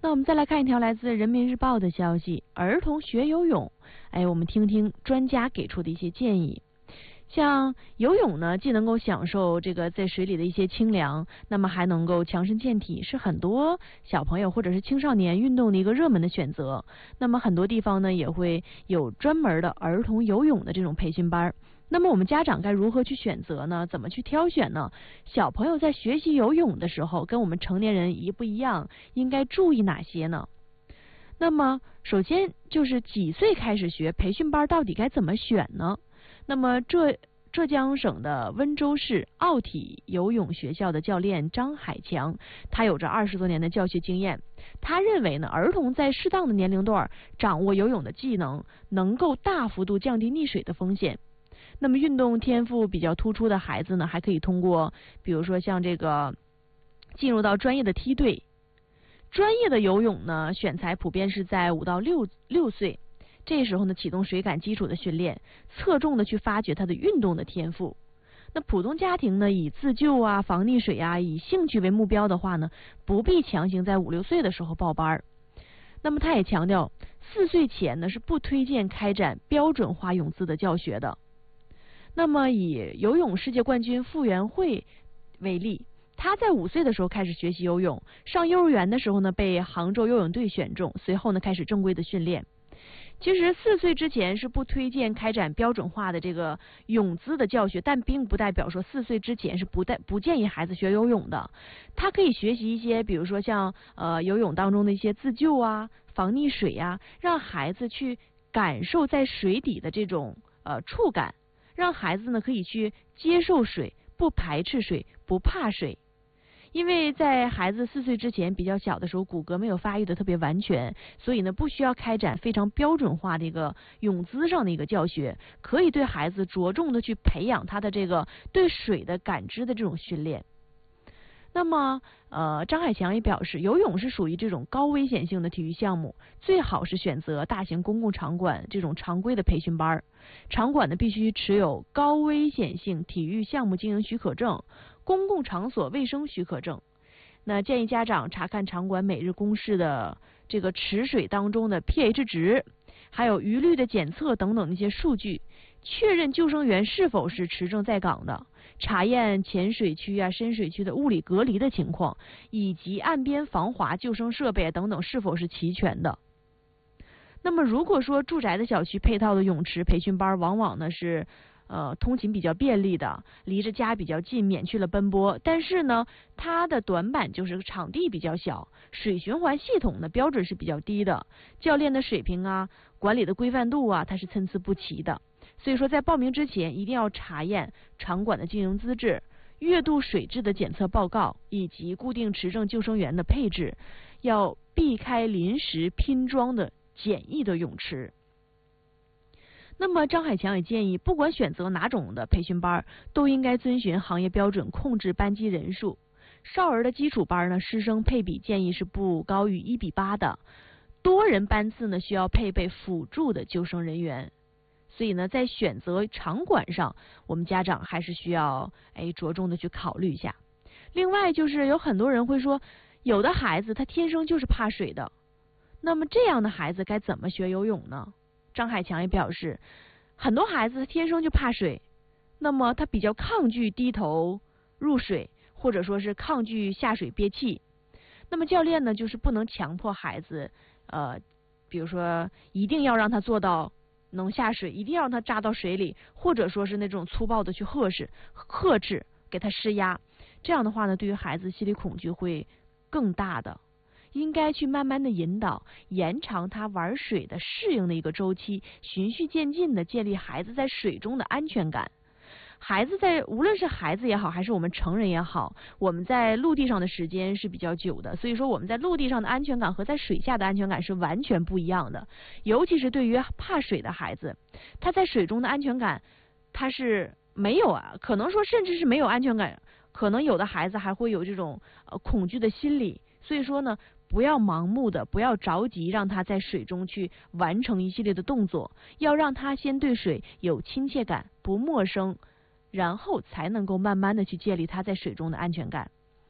那我们再来看一条来自人民日报的消息，儿童学游泳，我们听听专家给出的一些建议。像游泳呢，既能够享受这个在水里的一些清凉，那么还能够强身健体，是很多小朋友或者是青少年运动的一个热门的选择。那么很多地方呢也会有专门的儿童游泳的这种培训班。那么我们家长该如何去选择呢？怎么去挑选呢？小朋友在学习游泳的时候跟我们成年人一不一样？应该注意哪些呢？那么首先就是几岁开始学，培训班到底该怎么选呢？那么浙江省的温州市奥体游泳学校的教练张海强，他有着20多年的教学经验。他认为呢，儿童在适当的年龄段掌握游泳的技能，能够大幅度降低溺水的风险。那么运动天赋比较突出的孩子呢，还可以通过比如说像这个进入到专业的梯队。专业的游泳呢，选材普遍是在5到6岁。这时候呢，启动水感基础的训练，侧重的去发掘他的运动的天赋。那普通家庭呢，以自救啊、防溺水啊、以兴趣为目标的话呢，不必强行在5、6岁的时候报班。那么他也强调，4岁前呢是不推荐开展标准化泳姿的教学的。那么以游泳世界冠军傅园慧为例，他在5岁的时候开始学习游泳，上幼儿园的时候呢被杭州游泳队选中，随后呢开始正规的训练。其实4岁之前是不推荐开展标准化的这个泳姿的教学，但并不代表说4岁之前是不建议孩子学游泳的。他可以学习一些，比如说像游泳当中的一些自救啊、防溺水啊，让孩子去感受在水底的这种触感，让孩子呢可以去接受水，不排斥水，不怕水。因为在孩子4岁之前比较小的时候，骨骼没有发育的特别完全，所以呢不需要开展非常标准化的一个泳姿上的一个教学，可以对孩子着重的去培养他的这个对水的感知的这种训练。那么张海强也表示，游泳是属于这种高危险性的体育项目，最好是选择大型公共场馆这种常规的培训班。场馆呢必须持有高危险性体育项目经营许可证、公共场所卫生许可证。那建议家长查看场馆每日公示的这个池水当中的 pH 值，还有余氯的检测等等的一些数据，确认救生员是否是持证在岗的，查验浅水区啊、深水区的物理隔离的情况，以及岸边防滑救生设备等等是否是齐全的。那么如果说住宅的小区配套的泳池培训班，往往呢是通勤比较便利的，离着家比较近，免去了奔波。但是呢，它的短板就是场地比较小，水循环系统的标准是比较低的，教练的水平啊、管理的规范度啊，它是参差不齐的。所以说，在报名之前一定要查验场馆的经营资质、月度水质的检测报告以及固定持证救生员的配置，要避开临时拼装的简易的泳池。那么张海强也建议，不管选择哪种的培训班，都应该遵循行业标准控制班级人数。少儿的基础班呢，师生配比建议是不高于1:8的，多人班次呢需要配备辅助的救生人员。所以呢，在选择场馆上，我们家长还是需要着重的去考虑一下。另外就是有很多人会说，有的孩子他天生就是怕水的，那么这样的孩子该怎么学游泳呢？张海强也表示，很多孩子天生就怕水，那么他比较抗拒低头入水，或者说是抗拒下水憋气。那么教练呢，就是不能强迫孩子比如说一定要让他做到能下水，一定要让他扎到水里，或者说是那种粗暴的去呵斥，给他施压。这样的话呢，对于孩子心理恐惧会更大的。应该去慢慢的引导，延长他玩水的适应的一个周期，循序渐进的建立孩子在水中的安全感。孩子无论是孩子也好，还是我们成人也好，我们在陆地上的时间是比较久的，所以说我们在陆地上的安全感和在水下的安全感是完全不一样的。尤其是对于怕水的孩子，他在水中的安全感他是没有可能说甚至是没有安全感，可能有的孩子还会有这种恐惧的心理。所以说呢，不要盲目的，不要着急让他在水中去完成一系列的动作，要让他先对水有亲切感，不陌生，然后才能够慢慢的去建立他在水中的安全感。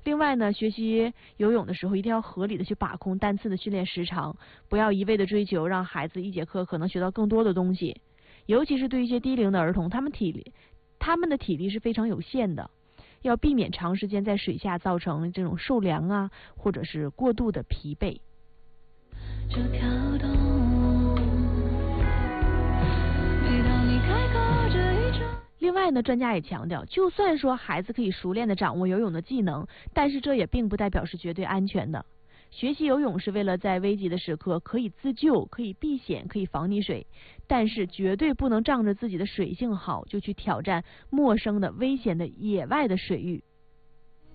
另外呢，学习游泳的时候一定要合理的去把控单次的训练时长，不要一味的追求让孩子一节课可能学到更多的东西。尤其是对一些低龄的儿童，他们的体力是非常有限的，要避免长时间在水下造成这种受凉啊，或者是过度的疲惫。这跳动，每当你开口这一种。另外呢，专家也强调，就算说孩子可以熟练的掌握游泳的技能，但是这也并不代表是绝对安全的。学习游泳是为了在危急的时刻可以自救、可以避险、可以防溺水，但是绝对不能仗着自己的水性好就去挑战陌生的、危险的野外的水域。